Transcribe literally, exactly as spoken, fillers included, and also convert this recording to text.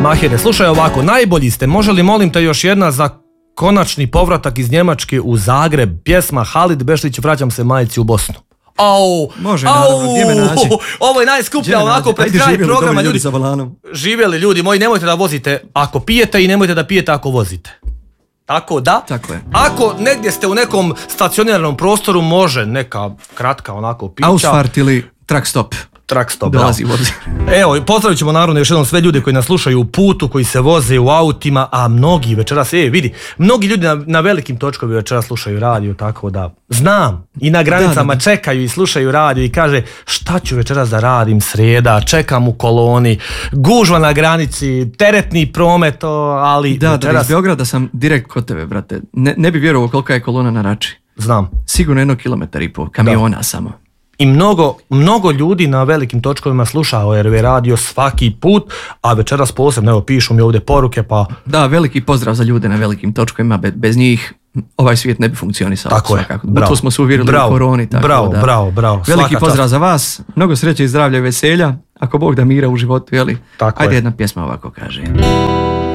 Mahire. Slušaj ovako, najbolji ste, može li molim te još jedna za konačni povratak iz Njemačke u Zagreb, pjesma Halid Bešlić, vraćam se majici u Bosnu. Au, može, au, naravno, gdje me naći? Ovo je najskuplja onako pred kraj programa. Ljudi za volanom. Živjeli ljudi moji, nemojte da vozite ako pijete i nemojte da pijete ako vozite. Tako da, tako je. Ako negdje ste u nekom stacionirnom prostoru, može neka kratka onako pića. Ausfart ili truck stop. Truck stop, dolazi vozi. Evo, pozdravit ćemo naravno još jednom sve ljude koji nas slušaju u putu, koji se voze u autima, a mnogi večeras, e vidi, mnogi ljudi na, na velikim točkovima večeras slušaju radio, tako da znam. I na granicama da, da, da. čekaju i slušaju radio i kaže šta ću večeras da radim, srijeda, čekam u koloni, gužva na granici, teretni promet, ali da, večeras... Da, iz Beograda sam direkt kod tebe, brate. Ne, ne bi vjerovao kolika je kolona na Rači. Znam. Sigurno jedno kilometar i pol, kamiona da. samo. I mnogo, mnogo ljudi na velikim točkovima sluša O R V radio svaki put, a večeras posebno, evo pišu mi ovdje poruke, pa... Da, veliki pozdrav za ljude na velikim točkovima, Be, bez njih ovaj svijet ne bi funkcionisao. Tako svakako. je, bravo. To smo se uvjerili bravo, u koroni. Tako bravo, da. bravo, bravo. Veliki pozdrav čast. Za vas, mnogo sreće i zdravlja i veselja, ako Bog da mira u životu, jeli? Tako Ajde je. Jedna pjesma ovako kaže.